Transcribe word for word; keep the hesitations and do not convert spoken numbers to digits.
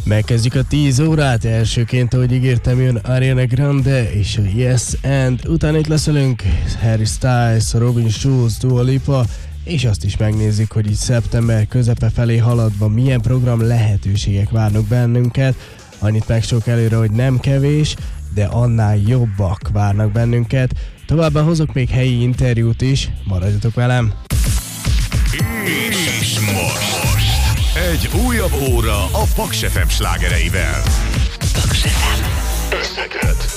Megkezdjük a tíz órát, elsőként, ahogy ígértem, jön Ariana Grande és a Yes and, utána itt leszélünk Harry Styles, Robin Schulz, Dua Lipa, és azt is megnézzük, hogy így szeptember közepe felé haladva milyen program lehetőségek várnak bennünket. Annyit megsok előre, hogy nem kevés, de annál jobbak várnak bennünket. Továbbá hozok még helyi interjút is, maradjatok velem! És most egy újabb óra a Paks ef em slágereivel. Paks ef em. Összeköt.